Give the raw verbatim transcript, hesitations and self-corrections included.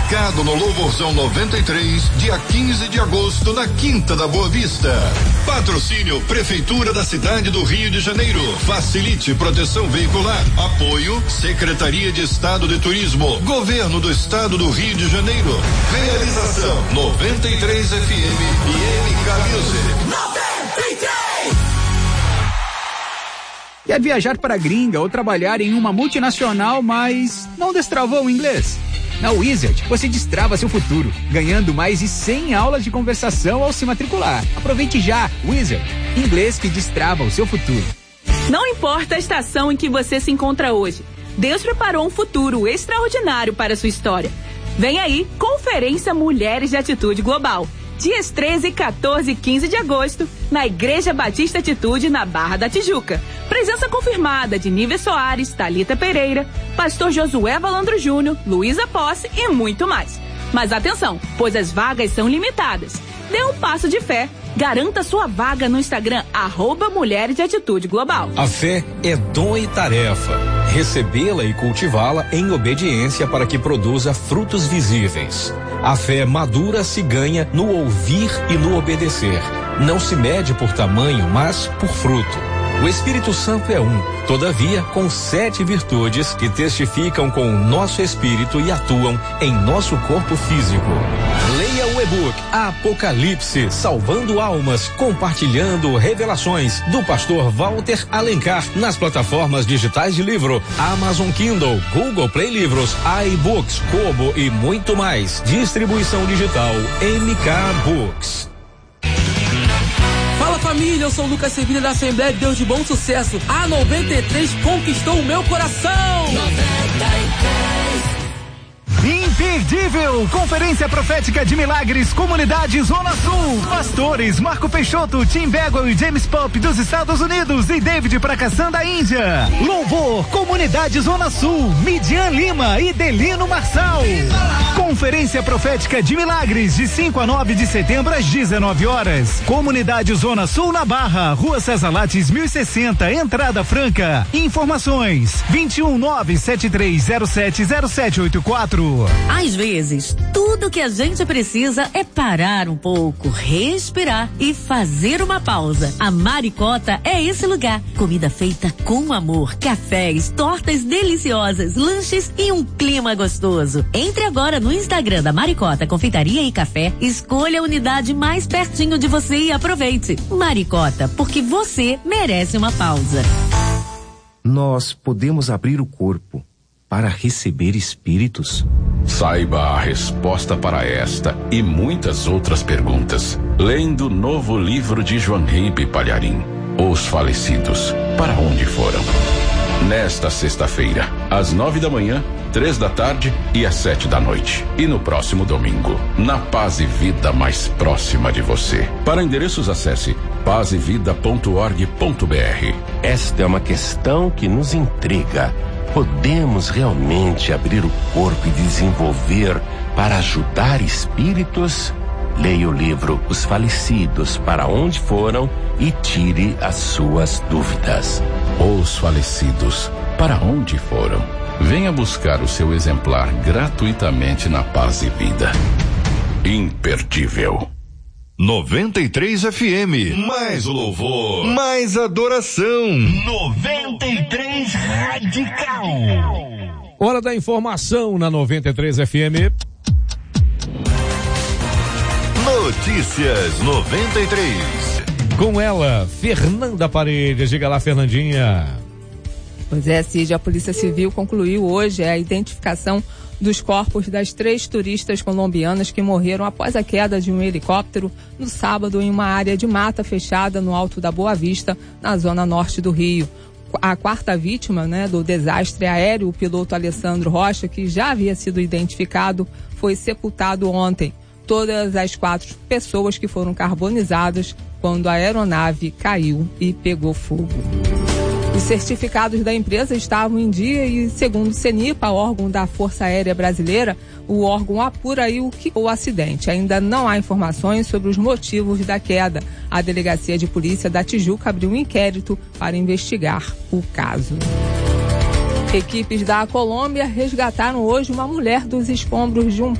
marcado no Louvorzão noventa e três, dia quinze de agosto, na Quinta da Boa Vista. Patrocínio Prefeitura da cidade do Rio de Janeiro. Facilite proteção veicular. Apoio Secretaria de Estado de Turismo. Governo do Estado do Rio de Janeiro. Realização noventa e três F M e M K Music. noventa e três. Quer viajar para a gringa ou trabalhar em uma multinacional, mas não destravou o inglês? Na Wizard, você destrava seu futuro, ganhando mais de cem aulas de conversação ao se matricular. Aproveite já, Wizard, inglês que destrava o seu futuro. Não importa a estação em que você se encontra hoje, Deus preparou um futuro extraordinário para a sua história. Vem aí, Conferência Mulheres de Atitude Global. Dias treze, quatorze e quinze de agosto, na Igreja Batista Atitude, na Barra da Tijuca. Presença confirmada de Níveis Soares, Thalita Pereira, Pastor Josué Valandro Júnior, Luísa Posse e muito mais. Mas atenção, pois as vagas são limitadas. Dê um passo de fé. Garanta sua vaga no Instagram, arroba Mulheres de Atitude Global. A fé é dom e tarefa. Recebê-la e cultivá-la em obediência para que produza frutos visíveis. A fé madura se ganha no ouvir e no obedecer. Não se mede por tamanho, mas por fruto. O Espírito Santo é um, todavia com sete virtudes que testificam com o nosso espírito e atuam em nosso corpo físico. Leia o e-book Apocalipse, Salvando Almas, Compartilhando Revelações, do pastor Walter Alencar, nas plataformas digitais de livro, Amazon Kindle, Google Play Livros, iBooks, Kobo e muito mais. Distribuição digital M K Books. Fala família, eu sou o Lucas Sevilha da Assembleia de Deus de Bom Sucesso. A noventa e três conquistou o meu coração. noventa e três. Imperdível! Conferência Profética de Milagres, Comunidade Zona Sul. Pastores Marco Peixoto, Tim Bagwell e James Pop dos Estados Unidos e David Prakassan da Índia. Louvor, Comunidade Zona Sul, Midian Lima e Delino Marçal. Conferência Profética de Milagres, de cinco a nove de setembro às dezenove horas. Comunidade Zona Sul na Barra, Rua César Lattes mil e sessenta, entrada franca. Informações vinte e um nove sete três zero sete zero sete oito quatro. Às vezes, tudo que a gente precisa é parar um pouco, respirar e fazer uma pausa. A Maricota é esse lugar. Comida feita com amor, cafés, tortas deliciosas, lanches e um clima gostoso. Entre agora no Instagram da Maricota Confeitaria e Café, escolha a unidade mais pertinho de você e aproveite. Maricota, porque você merece uma pausa. Nós podemos abrir o corpo para receber espíritos? Saiba a resposta para esta e muitas outras perguntas lendo o novo livro de João Ribe Palharim, Os Falecidos, para onde foram? Nesta sexta-feira, às nove da manhã, três da tarde e às sete da noite. E no próximo domingo, na Paz e Vida mais próxima de você. Para endereços, acesse paz e vida ponto org ponto br. Esta é uma questão que nos intriga. Podemos realmente abrir o corpo e desenvolver para ajudar espíritos? Leia o livro Os Falecidos, para onde foram e tire as suas dúvidas. Os Falecidos, para onde foram? Venha buscar o seu exemplar gratuitamente na Paz e Vida. Imperdível. noventa e três F M, mais louvor, mais adoração. noventa e três Radical. Hora da informação na noventa e três F M. Notícias noventa e três. Com ela, Fernanda Paredes. Diga lá, Fernandinha. Pois é, Cid, a Polícia Civil concluiu hoje a identificação dos corpos das três turistas colombianas que morreram após a queda de um helicóptero no sábado em uma área de mata fechada no Alto da Boa Vista, na zona norte do Rio. A quarta vítima, né, do desastre aéreo, o piloto Alessandro Rocha, que já havia sido identificado, foi sepultado ontem. Todas as quatro pessoas que foram carbonizadas quando a aeronave caiu e pegou fogo. Os certificados da empresa estavam em dia e, segundo o CENIPA, órgão da Força Aérea Brasileira, o órgão apura aí o que o acidente. Ainda não há informações sobre os motivos da queda. A Delegacia de Polícia da Tijuca abriu um inquérito para investigar o caso. Equipes da Colômbia resgataram hoje uma mulher dos escombros de um